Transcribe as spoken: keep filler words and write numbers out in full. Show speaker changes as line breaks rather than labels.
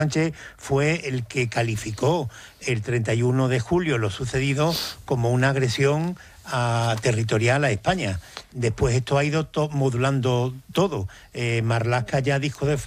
Sánchez fue el que calificó el treinta y uno de julio lo sucedido como una agresión a, territorial a España. Después esto ha ido to, modulando todo. Eh, Marlaska ya dijo de